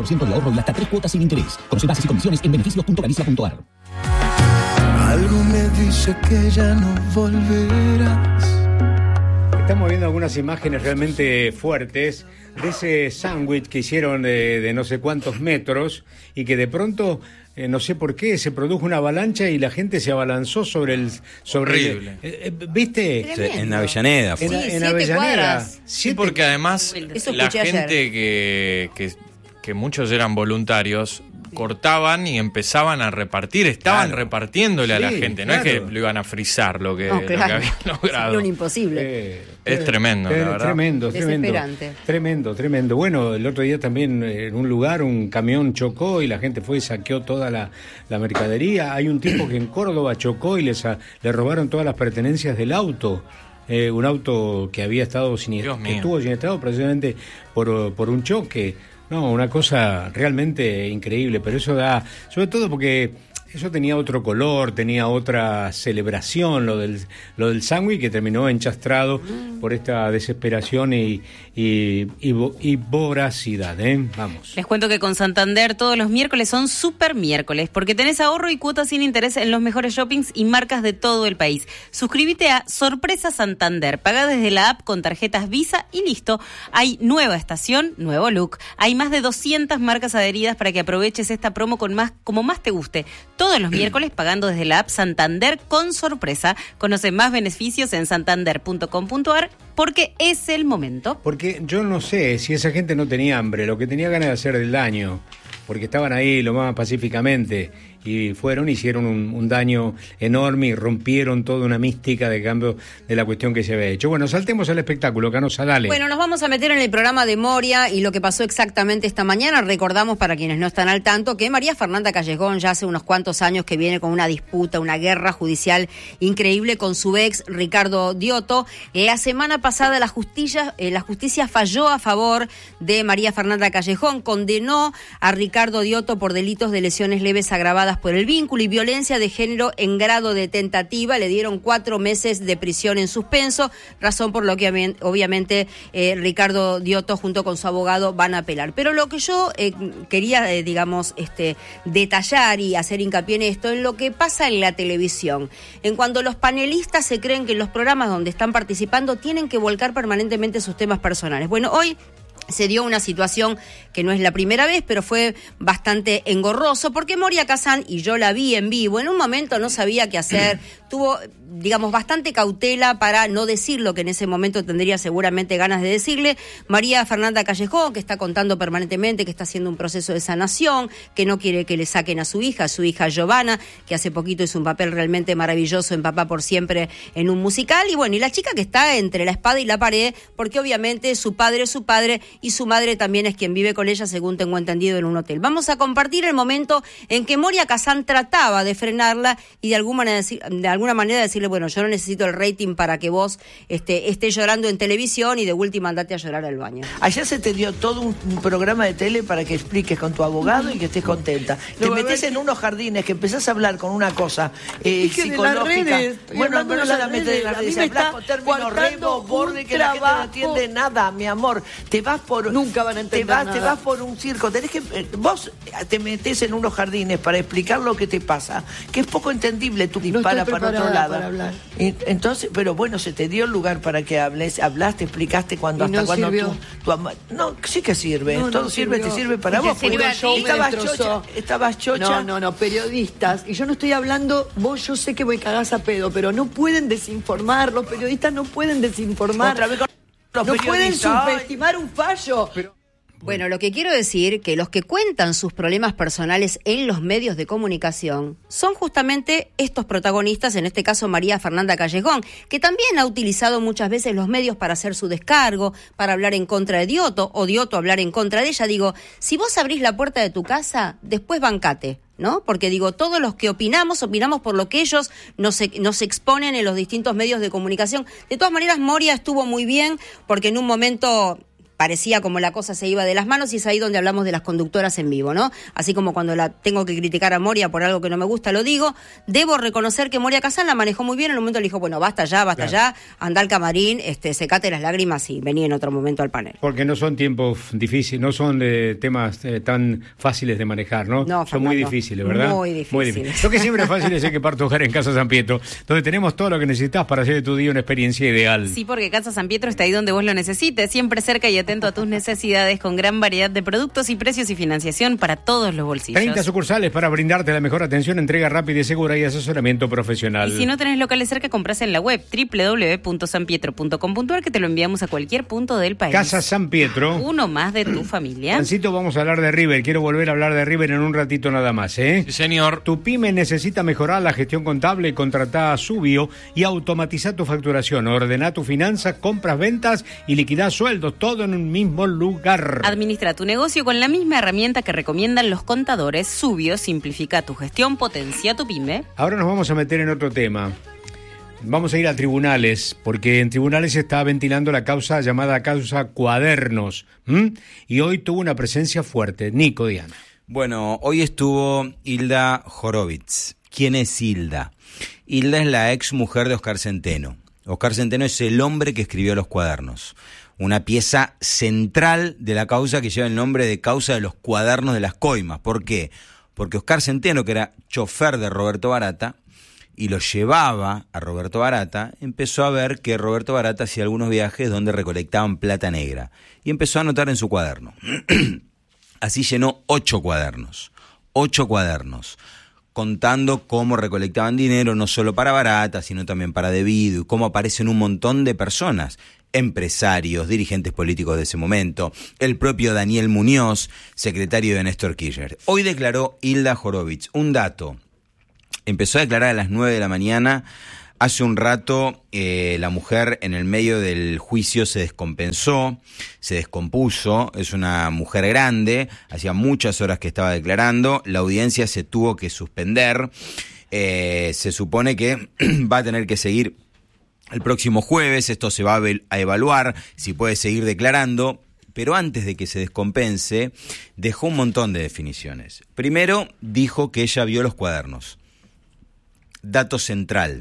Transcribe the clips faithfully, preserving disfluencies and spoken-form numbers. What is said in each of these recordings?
por ciento de ahorro y hasta tres cuotas sin interés. Conoce bases y condiciones en beneficios punto galicia punto a r. Algo me dice que ya no volverás. Estamos viendo algunas imágenes realmente fuertes de ese sándwich que hicieron de, de no sé cuántos metros y que de pronto, eh, no sé por qué, se produjo una avalancha y la gente se abalanzó sobre el... Sobre Horrible. El, eh, eh, ¿Viste? Sí, en Avellaneda. En, Fue. Sí, en siete Avellaneda. cuadras. Sí, porque además Eso la escuché gente ayer. que, que, que muchos eran voluntarios cortaban y empezaban a repartir, estaban Claro. repartiéndole a la Sí, gente, no claro. es que lo iban a frizar lo que, No, lo que claro. habían logrado. Sería un imposible. Eh, Es tremendo, la verdad. Tremendo, tremendo. Desesperante. Tremendo, tremendo. Bueno, el otro día también en un lugar un camión chocó y la gente fue y saqueó toda la, la mercadería. Hay un tipo que en Córdoba chocó y les a- le robaron todas las pertenencias del auto. Eh, un auto que había estado sin Dios que mío. estuvo siniestrado precisamente por, por un choque. No, una cosa realmente increíble, pero eso da, sobre todo porque eso tenía otro color, tenía otra celebración, lo del lo del sándwich, que terminó enchastrado mm. por esta desesperación y, y, y, y voracidad, ¿eh? Vamos. Les cuento que con Santander todos los miércoles son super miércoles, porque tenés ahorro y cuotas sin interés en los mejores shoppings y marcas de todo el país. Suscríbete a Sorpresa Santander, paga desde la app con tarjetas Visa y listo. Hay nueva estación, nuevo look. Hay más de doscientas marcas adheridas para que aproveches esta promo con más como más te guste. Todos los miércoles pagando desde la app Santander con Sorpresa. Conoce más beneficios en santander punto com punto a r porque es el momento. Porque yo no sé si esa gente no tenía hambre, lo que tenía ganas de hacer del daño, porque estaban ahí lo más pacíficamente y fueron, hicieron un, un daño enorme y rompieron toda una mística de cambio de la cuestión que se había hecho. Bueno, saltemos al espectáculo, Canosa, dale. Bueno, nos vamos a meter en el programa de Moria y lo que pasó exactamente esta mañana. Recordamos, para quienes no están al tanto, que María Fernanda Callejón ya hace unos cuantos años que viene con una disputa, una guerra judicial increíble con su ex Ricardo Diotto. Eh, la semana pasada la justicia, eh, la justicia falló a favor de María Fernanda Callejón, condenó a Ricardo Diotto por delitos de lesiones leves agravadas por el vínculo y violencia de género en grado de tentativa. Le dieron cuatro meses de prisión en suspenso, razón por lo que obviamente eh, Ricardo Diotto junto con su abogado van a apelar. Pero lo que yo eh, quería, eh, digamos, este, detallar y hacer hincapié en esto, en lo que pasa en la televisión. En cuando los panelistas se creen que en los programas donde están participando tienen que volcar permanentemente sus temas personales. Bueno, hoy se dio una situación que no es la primera vez, pero fue bastante engorroso, porque Moria Kazan, y yo la vi en vivo, en un momento no sabía qué hacer, tuvo, digamos, bastante cautela para no decir lo que en ese momento tendría seguramente ganas de decirle. María Fernanda Callejón, que está contando permanentemente que está haciendo un proceso de sanación, que no quiere que le saquen a su hija, a su hija Giovanna, que hace poquito hizo un papel realmente maravilloso en Papá por Siempre en un musical, y bueno, y la chica que está entre la espada y la pared, porque obviamente su padre es su padre, y su madre también es quien vive con ella, según tengo entendido, en un hotel. Vamos a compartir el momento en que Moria Kazan trataba de frenarla y de alguna manera, de alguna manera decirle, bueno, yo no necesito el rating para que vos este, estés llorando en televisión y de última andate a llorar al baño. Allá se te dio todo un, un programa de tele para que expliques con tu abogado y que estés contenta. Te No, metes ver, en unos jardines que empezás a hablar con una cosa eh, es que de psicológica. las redes, estoy Bueno, hablando pero de no las solamente de redes, las a mí redes, me hablas está con términos coartando rebo, borde, un que la gente no trabajo. entiende nada, mi amor. Te vas por... Nunca van a entender te vas, nada. Te vas por un circo. Tenés que, eh, vos te metés en unos jardines para explicar lo que te pasa, que es poco entendible. Tú No disparas estoy para otro preparada lado. para hablar. Y, entonces, pero bueno, se te dio el lugar para que hables, hablaste, explicaste cuando Y hasta no cuando sirvió. tú, tu ama- no, sí que sirve, No, no todo sirve, sirvió. te sirve para Porque vos. sirve porque a ti, me estabas destrozó. chocha, estabas chocha. No, no, no, periodistas. Y yo no estoy hablando, vos yo sé que me cagás a pedo, pero no pueden desinformar, los periodistas no pueden desinformar. Otra vez con los no pueden periodistas. Ay. subestimar un fallo. Bueno, lo que quiero decir que los que cuentan sus problemas personales en los medios de comunicación son justamente estos protagonistas, en este caso María Fernanda Callejón, que también ha utilizado muchas veces los medios para hacer su descargo, para hablar en contra de Diotto, o Diotto hablar en contra de ella. Digo, si vos abrís la puerta de tu casa, después bancate, ¿no? Porque digo, todos los que opinamos, opinamos por lo que ellos nos, nos exponen en los distintos medios de comunicación. De todas maneras, Moria estuvo muy bien, porque en un momento parecía como la cosa se iba de las manos, y es ahí donde hablamos de las conductoras en vivo, ¿no? Así como cuando la tengo que criticar a Moria por algo que no me gusta, lo digo. Debo reconocer que Moria Kazan la manejó muy bien. En un momento le dijo, bueno, basta ya, basta claro. ya, anda al camarín, este, secate las lágrimas y vení en otro momento al panel. Porque no son tiempos difíciles, no son eh, temas eh, tan fáciles de manejar, ¿no? No, son Fernando, muy difíciles, ¿verdad? Muy difíciles. Muy difíciles. Lo que siempre es fácil es el que parto hogar en Casa San Pietro, donde tenemos todo lo que necesitas para hacer de tu día una experiencia ideal. Sí, porque Casa San Pietro está ahí donde vos lo necesites, siempre cerca y atento a tus necesidades, con gran variedad de productos y precios y financiación para todos los bolsillos. treinta sucursales para brindarte la mejor atención, entrega rápida y segura y asesoramiento profesional. Y si no tenés locales cerca, compras en la web doble u doble u doble u punto san pietro punto com punto a r, que te lo enviamos a cualquier punto del país. Casa San Pietro. Uno más de tu familia. Juancito, vamos a hablar de River. Quiero volver a hablar de River en un ratito nada más, ¿eh? Sí, señor. Tu pyme necesita mejorar la gestión contable, contratá a Subio y automatiza tu facturación. Ordena tus finanzas, compras, ventas y liquidá sueldos, todo en un mismo lugar. Administra tu negocio con la misma herramienta que recomiendan los contadores. Subio simplifica tu gestión, potencia tu pyme. Ahora nos vamos a meter en otro tema. Vamos a ir a tribunales, porque en tribunales se está ventilando la causa llamada causa Cuadernos. ¿Mm? Y hoy tuvo una presencia fuerte. Nico, Diana. Bueno, hoy estuvo Hilda Horowitz. ¿Quién es Hilda? Hilda es la ex mujer de Oscar Centeno. Oscar Centeno es el hombre que escribió Los Cuadernos, una pieza central de la causa que lleva el nombre de causa de los cuadernos de las coimas. ¿Por qué? Porque Oscar Centeno, que era chofer de Roberto Barata y lo llevaba a Roberto Barata, empezó a ver que Roberto Barata hacía algunos viajes donde recolectaban plata negra y empezó a anotar en su cuaderno. Así llenó ocho cuadernos, ocho cuadernos, contando cómo recolectaban dinero, no solo para Barata, sino también para Devido, y cómo aparecen un montón de personas, empresarios, dirigentes políticos de ese momento, el propio Daniel Muñoz, secretario de Néstor Kirchner. Hoy declaró Hilda Horowitz. Un dato, empezó a declarar a las nueve de la mañana. Hace un rato eh, la mujer en el medio del juicio se descompensó, se descompuso, es una mujer grande, hacía muchas horas que estaba declarando, la audiencia se tuvo que suspender, eh, se supone que va a tener que seguir el próximo jueves, esto se va a evaluar si puede seguir declarando, pero antes de que se descompense dejó un montón de definiciones. Primero dijo que ella vio los cuadernos, dato central,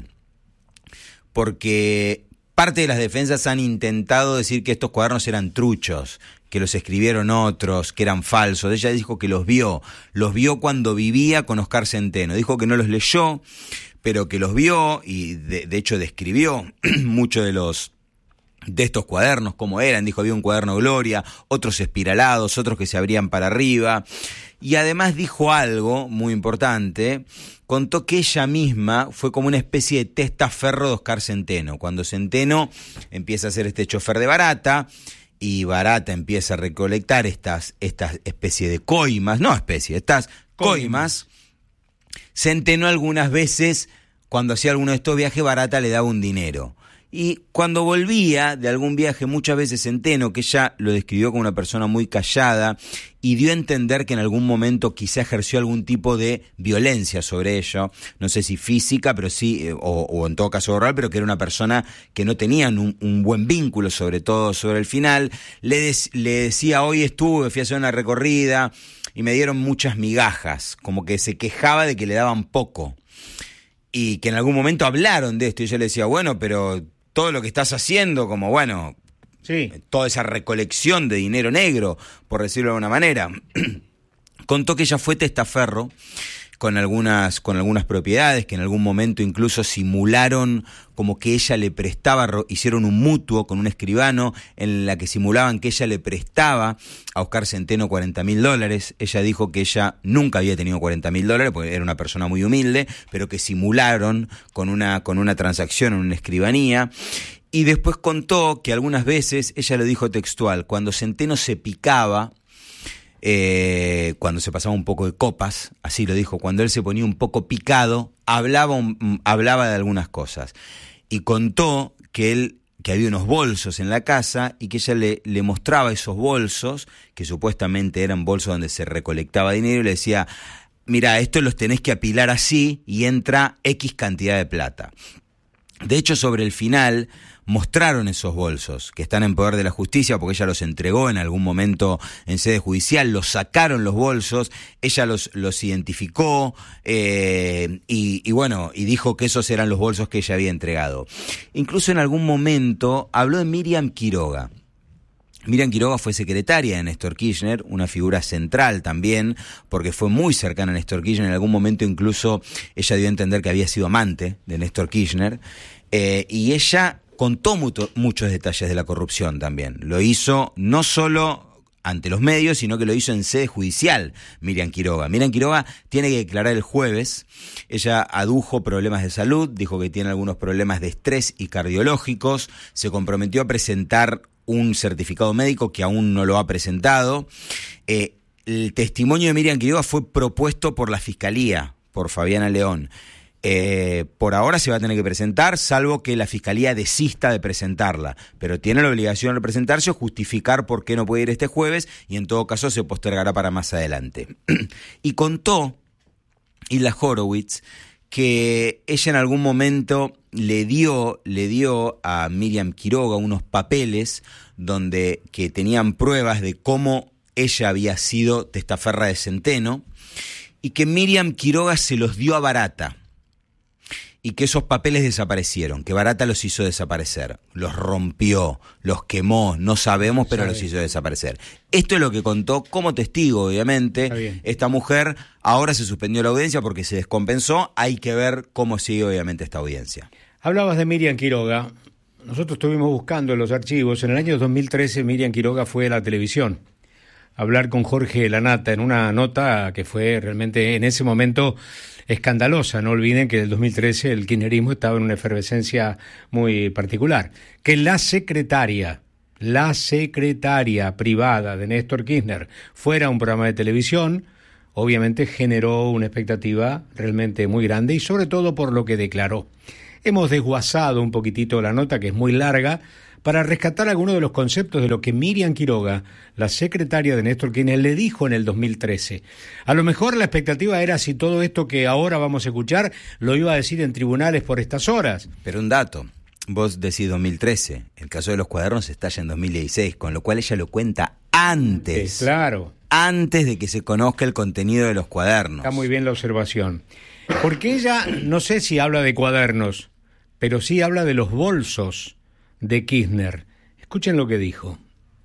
porque parte de las defensas han intentado decir que estos cuadernos eran truchos, que los escribieron otros, que eran falsos. Ella dijo que los vio, los vio cuando vivía con Oscar Centeno. Dijo que no los leyó, pero que los vio y de, de hecho describió muchos de los de estos cuadernos, cómo eran. Dijo, había un cuaderno Gloria, otros espiralados, otros que se abrían para arriba. Y además dijo algo muy importante, contó que ella misma fue como una especie de testaferro de Oscar Centeno. Cuando Centeno empieza a ser este chofer de Barata y Barata empieza a recolectar estas, estas especie de coimas, no especie, estas coimas, Centeno algunas veces, cuando hacía alguno de estos viajes, Barata le daba un dinero. Y cuando volvía de algún viaje, muchas veces Centeno, que ella lo describió como una persona muy callada y dio a entender que en algún momento quizá ejerció algún tipo de violencia sobre ella, no sé si física, pero sí, o, o en todo caso oral, pero que era una persona que no tenían un, un buen vínculo, sobre todo sobre el final. Le, des, le decía, hoy estuve, fui a hacer una recorrida y me dieron muchas migajas, como que se quejaba de que le daban poco. Y que en algún momento hablaron de esto y yo le decía, bueno, pero todo lo que estás haciendo, como bueno, sí, toda esa recolección de dinero negro, por decirlo de alguna manera. Contó que ella fue testaferro con algunas, con algunas propiedades, que en algún momento incluso simularon como que ella le prestaba, hicieron un mutuo con un escribano en la que simulaban que ella le prestaba a Oscar Centeno cuarenta mil dólares. Ella dijo que ella nunca había tenido cuarenta mil dólares, porque era una persona muy humilde, pero que simularon con una, con una transacción en una escribanía. Y después contó que algunas veces, ella lo dijo textual, cuando Centeno se picaba, Eh, cuando se pasaba un poco de copas, así lo dijo, cuando él se ponía un poco picado, hablaba, un, hablaba de algunas cosas. Y contó que él, que había unos bolsos en la casa y que ella le, le mostraba esos bolsos, que supuestamente eran bolsos donde se recolectaba dinero, y le decía, mira, estos los tenés que apilar así y entra X cantidad de plata. De hecho, sobre el final, mostraron esos bolsos, que están en poder de la justicia, porque ella los entregó en algún momento en sede judicial, los sacaron los bolsos, ella los, los identificó, eh, y, y bueno, y dijo que esos eran los bolsos que ella había entregado. Incluso en algún momento habló de Miriam Quiroga. Miriam Quiroga fue secretaria de Néstor Kirchner, una figura central también, porque fue muy cercana a Néstor Kirchner. En algún momento incluso ella dio a entender que había sido amante de Néstor Kirchner, eh, y ella contó mucho, muchos detalles de la corrupción también. Lo hizo no solo ante los medios, sino que lo hizo en sede judicial Miriam Quiroga. Miriam Quiroga tiene que declarar el jueves. Ella adujo problemas de salud, dijo que tiene algunos problemas de estrés y cardiológicos, se comprometió a presentar un certificado médico que aún no lo ha presentado. Eh, el testimonio de Miriam Quiroga fue propuesto por la Fiscalía, por Fabiana León. Eh, por ahora se va a tener que presentar, salvo que la Fiscalía desista de presentarla, pero tiene la obligación de presentarse o justificar por qué no puede ir este jueves, y en todo caso se postergará para más adelante. Y contó Hilda Horowitz que ella en algún momento le dio, le dio a Miriam Quiroga unos papeles donde que tenían pruebas de cómo ella había sido testaferra de Centeno, y que Miriam Quiroga se los dio a Barata, y que esos papeles desaparecieron, que Barata los hizo desaparecer, los rompió, los quemó, no sabemos, pero los hizo desaparecer. Esto es lo que contó como testigo, obviamente, esta mujer. Ahora se suspendió la audiencia porque se descompensó, hay que ver cómo sigue obviamente esta audiencia. Hablabas de Miriam Quiroga, nosotros estuvimos buscando en los archivos, en el año dos mil trece Miriam Quiroga fue a la televisión a hablar con Jorge Lanata en una nota que fue realmente en ese momento escandalosa. No olviden que en el dos mil trece el kirchnerismo estaba en una efervescencia muy particular. Que la secretaria, la secretaria privada de Néstor Kirchner fuera a un programa de televisión, obviamente generó una expectativa realmente muy grande, y sobre todo por lo que declaró. Hemos desguazado un poquitito la nota, que es muy larga, para rescatar algunos de los conceptos de lo que Miriam Quiroga, la secretaria de Néstor Kirchner, le dijo en el dos mil trece. A lo mejor la expectativa era si todo esto que ahora vamos a escuchar lo iba a decir en tribunales por estas horas. Pero un dato, vos decís dos mil trece, el caso de los cuadernos estalla en dos mil dieciséis, con lo cual ella lo cuenta antes. Sí, claro. Antes de que se conozca el contenido de los cuadernos. Está muy bien la observación. Porque ella, no sé si habla de cuadernos, pero sí habla de los bolsos de Kirchner. Escuchen lo que dijo.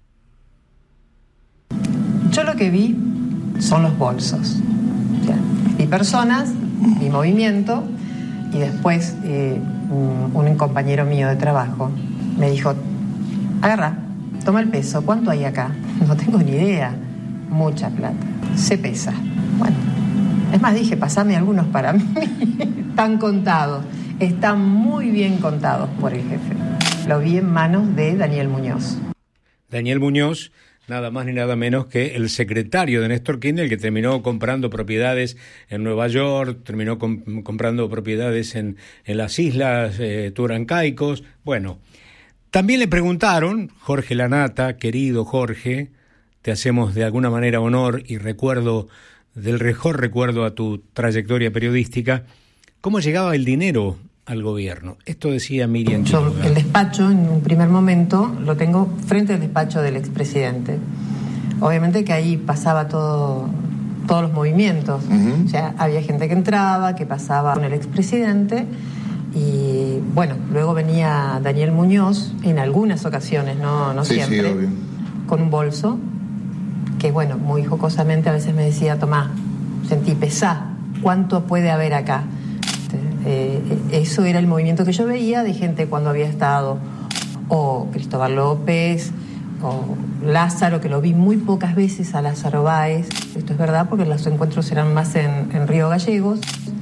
Yo lo que vi son los bolsos. O sea, vi personas, vi movimiento, y después eh, un, un compañero mío de trabajo me dijo: agarra, toma el peso, ¿cuánto hay acá? No tengo ni idea. Mucha plata. Se pesa. Bueno, es más, dije, pasame algunos para mí. Están contados. Están muy bien contados por el jefe. Lo vi en manos de Daniel Muñoz. Daniel Muñoz, nada más ni nada menos que el secretario de Néstor Kirchner, el que terminó comprando propiedades en Nueva York, terminó com- comprando propiedades en, en las islas eh, Turancaicos. Bueno, también le preguntaron, Jorge Lanata, querido Jorge, te hacemos de alguna manera honor y recuerdo, del mejor recuerdo a tu trayectoria periodística, ¿cómo llegaba el dinero al gobierno? Esto decía Miriam Quiroga. Yo el despacho, en un primer momento, lo tengo frente al despacho del expresidente. Obviamente que ahí pasaba todo, todos los movimientos. Uh-huh. O sea, había gente que entraba, que pasaba con el expresidente, y bueno, luego venía Daniel Muñoz, en algunas ocasiones, no, no sí, siempre, sí, con un bolso, que bueno, muy jocosamente a veces me decía: tomá, sentí, pesá, ¿cuánto puede haber acá? Eh, eso era el movimiento que yo veía de gente cuando había estado o Cristóbal López o Lázaro, que lo vi muy pocas veces a Lázaro Báez. Esto es verdad, porque los encuentros eran más en, en Río Gallegos.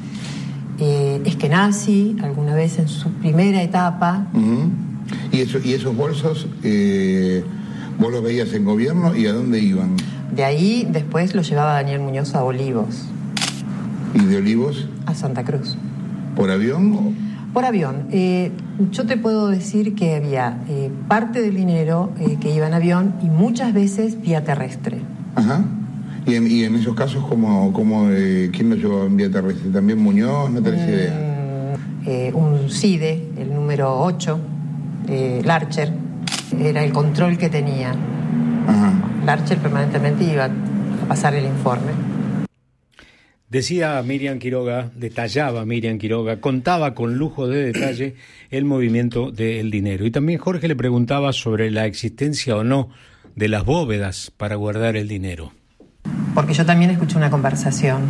Eh, Eskenazi, alguna vez en su primera etapa. Uh-huh. ¿Y, eso, y esos bolsos eh, vos los veías en gobierno, y a dónde iban? De ahí después los llevaba Daniel Muñoz a Olivos. ¿Y de Olivos? A Santa Cruz. ¿Por avión? O... Por avión. Eh, yo te puedo decir que había eh, parte del dinero eh, que iba en avión, y muchas veces vía terrestre. Ajá. ¿Y en, y en esos casos, ¿cómo, cómo, eh, quién lo llevaba en vía terrestre? ¿También Muñoz? ¿No tenés mm, idea? Eh, un C I D E, el número ocho, eh, Larcher, era el control que tenía. Ajá. Larcher permanentemente iba a pasar el informe. Decía Miriam Quiroga, detallaba Miriam Quiroga, contaba con lujo de detalle el movimiento del dinero. Y también Jorge le preguntaba sobre la existencia o no de las bóvedas para guardar el dinero. Porque yo también escuché una conversación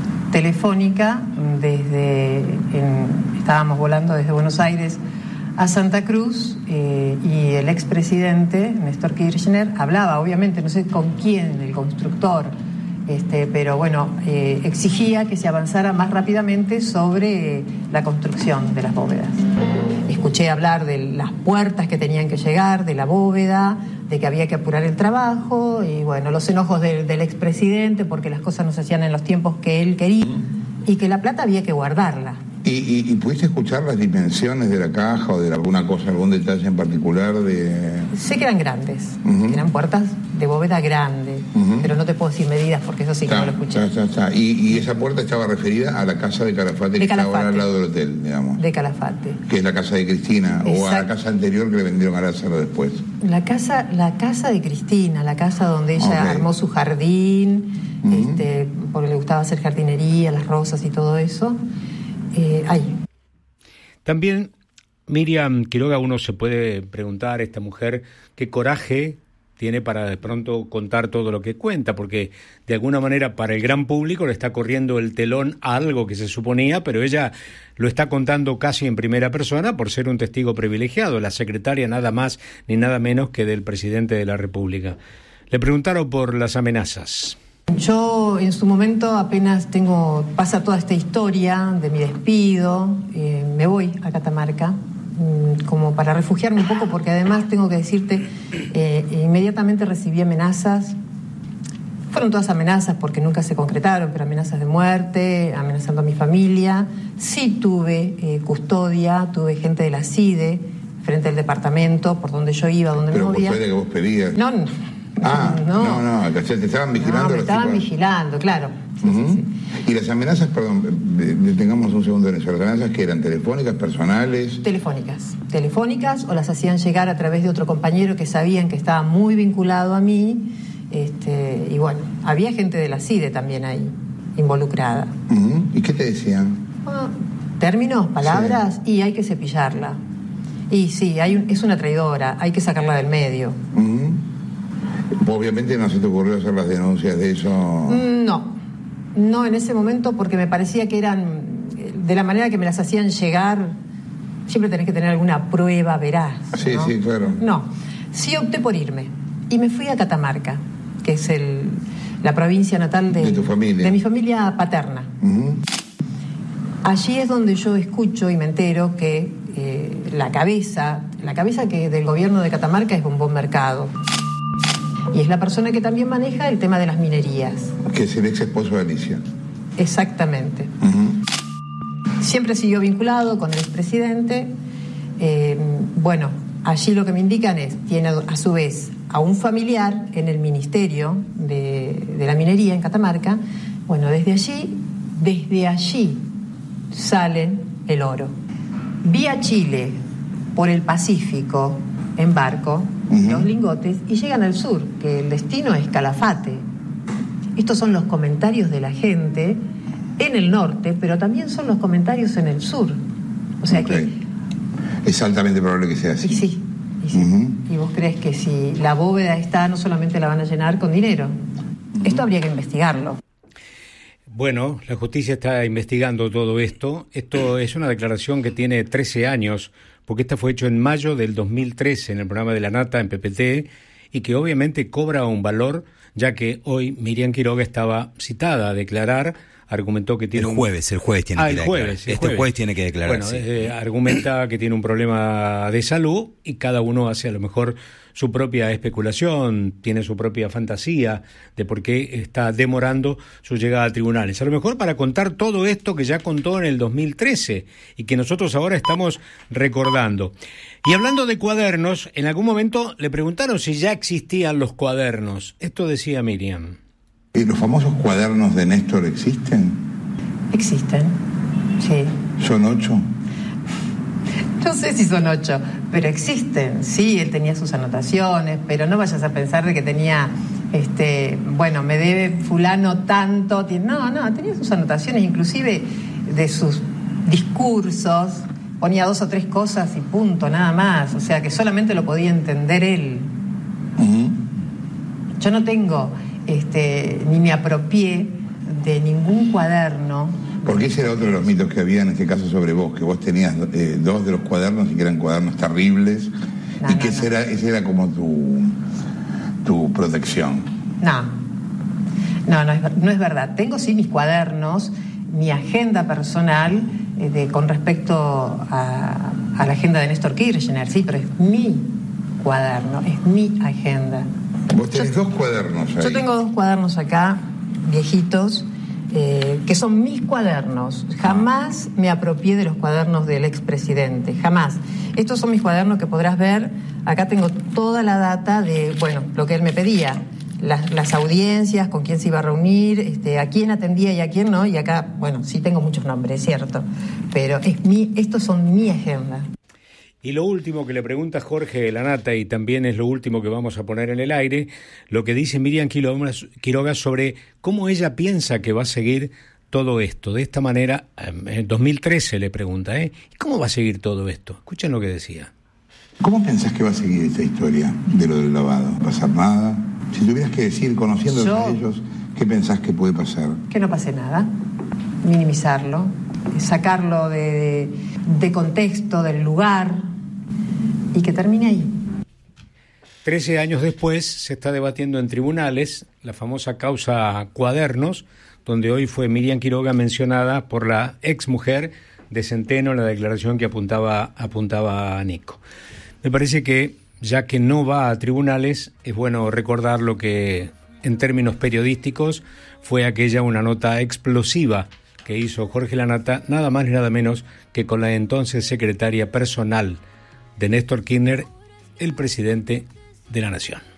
telefónica desde, en, estábamos volando desde Buenos Aires a Santa Cruz eh, y el expresidente Néstor Kirchner hablaba, obviamente, no sé con quién, el constructor, este, pero bueno, eh, exigía que se avanzara más rápidamente sobre la construcción de las bóvedas. Escuché hablar de las puertas que tenían que llegar, de la bóveda, de que había que apurar el trabajo y bueno, los enojos del, del expresidente porque las cosas no se hacían en los tiempos que él quería y que la plata había que guardarla. ¿Y, y, y pudiste escuchar las dimensiones de la caja o de alguna cosa, algún detalle en particular de...? Sé que eran grandes, Uh-huh. que eran puertas de bóveda grande, Uh-huh. pero no te puedo decir medidas porque eso sí que Está, no lo escuché. está, está, está. Y, y esa puerta estaba referida a la casa de Calafate, De que estaba Calafate. al lado del hotel, digamos. De Calafate. Que es la casa de Cristina, o a la Exacto. casa anterior que le vendieron a Lázaro después. La casa, la casa de Cristina, la casa donde ella Ok. armó su jardín, Ujú. este, porque le gustaba hacer jardinería, las rosas y todo eso, eh, ahí. También, Miriam Quiroga, uno se puede preguntar, esta mujer, qué coraje tiene para de pronto contar todo lo que cuenta, porque de alguna manera para el gran público le está corriendo el telón a algo que se suponía, pero ella lo está contando casi en primera persona por ser un testigo privilegiado, la secretaria nada más ni nada menos que del presidente de la República. Le preguntaron por las amenazas. Yo en su momento apenas tengo, pasa toda esta historia de mi despido, eh, me voy a Catamarca mm, como para refugiarme un poco porque además tengo que decirte, eh, inmediatamente recibí amenazas, fueron todas amenazas porque nunca se concretaron, pero amenazas de muerte, amenazando a mi familia, sí tuve eh, custodia, tuve gente de la CIDE frente al departamento por donde yo iba, donde Pero me movía. custodia que vos pedías. No, no. Ah, no, no, no, no, te estaban vigilando. No, me los estaban tipos. vigilando, claro. Sí, Ujú. sí, sí. Y las amenazas, perdón, de- detengamos un segundo en eso. Las amenazas que eran telefónicas, personales. Telefónicas. Telefónicas o las hacían llegar a través de otro compañero que sabían que estaba muy vinculado a mí. Este, y bueno, había gente de la CIDE también ahí, involucrada. Ujú. ¿Y qué te decían? Ah, términos, palabras, y hay que cepillarla. Y sí, hay un- es una traidora, hay que sacarla del medio. Ujú. Obviamente no se te ocurrió hacer las denuncias de eso. Mm, No, no en ese momento porque me parecía que eran, eh, de la manera que me las hacían llegar, siempre tenés que tener alguna prueba veraz. Sí, ¿no? sí, claro. No, sí opté por irme y me fui a Catamarca, que es el, la provincia natal de, De tu familia. de mi familia paterna. Ujú. Allí es donde yo escucho y me entero que eh, la cabeza, la cabeza que del gobierno de Catamarca es Bombón Mercado. Y es la persona que también maneja el tema de las minerías. Que es el ex esposo de Alicia. Exactamente. Ujú. Siempre siguió vinculado con el expresidente. Eh, bueno, allí lo que me indican es, tiene a su vez a un familiar en el Ministerio de, de la Minería en Catamarca. Bueno, desde allí, desde allí salen el oro. Vía Chile, por el Pacífico, en barco, Ujú. los lingotes, y llegan al sur, que el destino es Calafate. Estos son los comentarios de la gente en el norte, pero también son los comentarios en el sur. O sea Ok. que, Es altamente probable que sea así. y sí, y sí. Ujú. Y vos crees que si la bóveda está, no solamente la van a llenar con dinero. Esto habría que investigarlo. Bueno, la justicia está investigando todo esto. Esto es una declaración que tiene trece años, porque esta fue hecho en mayo del dos mil trece en el programa de La Nata en P P T, y que obviamente cobra un valor, ya que hoy Miriam Quiroga estaba citada a declarar, argumentó que tiene El jueves, el jueves tiene ah, que el declarar. jueves, el Este jueves. jueves tiene que declarar, Bueno, sí. eh, argumenta que tiene un problema de salud y cada uno hace a lo mejor su propia especulación, tiene su propia fantasía de por qué está demorando su llegada a tribunales. A lo mejor para contar todo esto que ya contó en el dos mil trece y que nosotros ahora estamos recordando. Y hablando de cuadernos, en algún momento le preguntaron si ya existían los cuadernos. Esto decía Miriam. ¿Y los famosos cuadernos de Néstor existen? Existen, sí. ¿Son ocho? No sé si son ocho, pero existen, sí, él tenía sus anotaciones, pero no vayas a pensar de que tenía, este, bueno, me debe fulano tanto, no, no, tenía sus anotaciones, inclusive de sus discursos, ponía dos o tres cosas y punto, nada más, o sea que solamente lo podía entender él. Uh-huh. Yo no tengo, este, ni me apropié de ningún cuaderno. Porque ese era otro de los mitos que había en este caso sobre vos, que vos tenías eh, dos de los cuadernos y que eran cuadernos terribles, no, y que no, ese, no. Era, ese era como tu, tu protección. No, no, no es, no es verdad. Tengo sí mis cuadernos, mi agenda personal eh, de, con respecto a, a la agenda de Néstor Kirchner, sí, pero es mi cuaderno, es mi agenda. Vos tenés yo, dos cuadernos ahí. Yo tengo dos cuadernos acá, viejitos, Eh, que son mis cuadernos. Jamás me apropié de los cuadernos del expresidente, jamás. Estos son mis cuadernos que podrás ver. Acá tengo toda la data de, bueno, lo que él me pedía, las, las audiencias, con quién se iba a reunir, este, a quién atendía y a quién no. Y acá, bueno, sí tengo muchos nombres, es cierto, pero es mi, estos son mi agenda. Y lo último que le pregunta Jorge Lanata, y también es lo último que vamos a poner en el aire, lo que dice Miriam Quiroga sobre cómo ella piensa que va a seguir todo esto. De esta manera, en dos mil trece le pregunta, ¿eh? ¿Cómo va a seguir todo esto? Escuchen lo que decía. ¿Cómo pensás que va a seguir esta historia de lo del lavado? ¿No va a pasar nada? Si tuvieras que decir, conociendo Yo, a ellos, ¿qué pensás que puede pasar? Que no pase nada, minimizarlo, sacarlo de, de contexto, del lugar, y que termine ahí. Trece años después se está debatiendo en tribunales la famosa causa Cuadernos, donde hoy fue Miriam Quiroga mencionada por la exmujer de Centeno en la declaración que apuntaba, apuntaba a Nico. Me parece que, ya que no va a tribunales, es bueno recordar lo que en términos periodísticos fue aquella una nota explosiva que hizo Jorge Lanata, nada más ni nada menos que con la entonces secretaria personal de Néstor Kirchner, el presidente de la Nación.